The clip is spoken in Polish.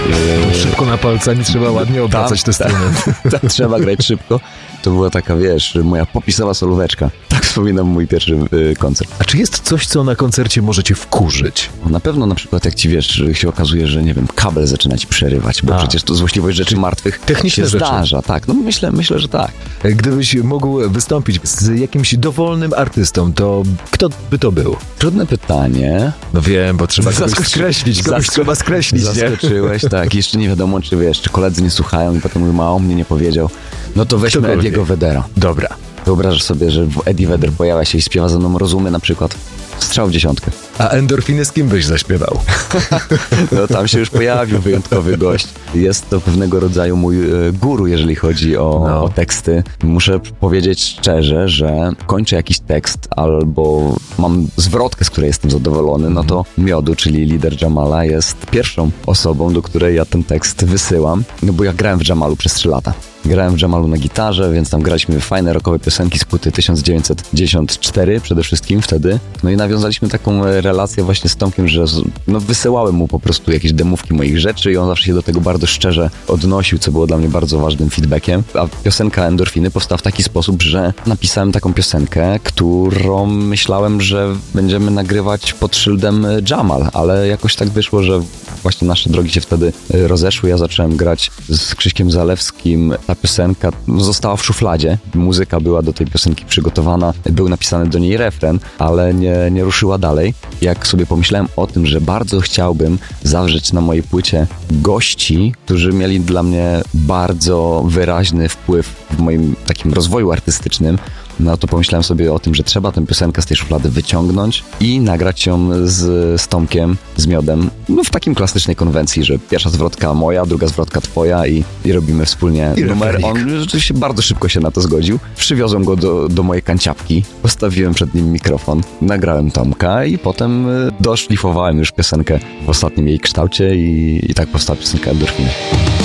Szybko na palcami trzeba ładnie obracać te struny. Tak, trzeba grać szybko. To była taka, wiesz, moja popisowa solóweczka. Tak wspominam mój pierwszy koncert. A czy jest coś, co na koncercie możecie wkurzyć? Na pewno na przykład jak ci, wiesz, się okazuje, że nie wiem, kabel zaczyna ci przerywać, bo przecież to złośliwość rzeczy martwych techniczne się rzeczy. zdarza. Tak, no myślę, że tak. Gdybyś mógł wystąpić z jakimś dowolnym artystą, to kto by to był? Trudne pytanie. No wiem, bo trzeba kogoś skreślić. Kogoś trzeba skreślić, nie? Zaskoczyłeś, tak. Jeszcze nie wiadomo, czy wiesz, czy koledzy nie słuchają i potem mówią, a on mnie nie powiedział. No to weźmy Ediego Vedera. Dobra. Wyobrażasz sobie, że Eddie Vedder pojawia się i śpiewa ze mną Rozumy na przykład. Strzał w 10. A Endorfiny z kim byś zaśpiewał? No tam się już pojawił wyjątkowy gość. Jest to pewnego rodzaju mój guru, jeżeli chodzi o teksty. Muszę powiedzieć szczerze, że kończę jakiś tekst albo mam zwrotkę, z której jestem zadowolony, no to Miodu, czyli lider Jamala, jest pierwszą osobą, do której ja ten tekst wysyłam, no bo ja grałem w Jamalu przez 3 lata. Grałem w Jamalu na gitarze, więc tam graliśmy fajne rockowe piosenki z płyty 1994 przede wszystkim wtedy. No i nawiązaliśmy taką relację właśnie z Tomkiem, że no wysyłałem mu po prostu jakieś demówki moich rzeczy i on zawsze się do tego bardzo szczerze odnosił, co było dla mnie bardzo ważnym feedbackiem. A piosenka Endorfiny powstała w taki sposób, że napisałem taką piosenkę, którą myślałem, że będziemy nagrywać pod szyldem Jamal, ale jakoś tak wyszło, że właśnie nasze drogi się wtedy rozeszły. Ja zacząłem grać z Krzyśkiem Zalewskim. Ta piosenka została w szufladzie. Muzyka była do tej piosenki przygotowana. Był napisany do niej refren, ale nie ruszyła dalej. Jak sobie pomyślałem o tym, że bardzo chciałbym zawrzeć na mojej płycie gości, którzy mieli dla mnie bardzo wyraźny wpływ w moim takim rozwoju artystycznym, no to pomyślałem sobie o tym, że trzeba tę piosenkę z tej szuflady wyciągnąć i nagrać ją z Tomkiem, z Miodem, no w takim klasycznej konwencji, że pierwsza zwrotka moja, druga zwrotka twoja i robimy wspólnie numer. On rzeczywiście bardzo szybko się na to zgodził. Przywiozłem go do mojej kanciapki, postawiłem przed nim mikrofon, nagrałem Tomka i potem doszlifowałem już piosenkę w ostatnim jej kształcie i tak powstała piosenka Endorfiny.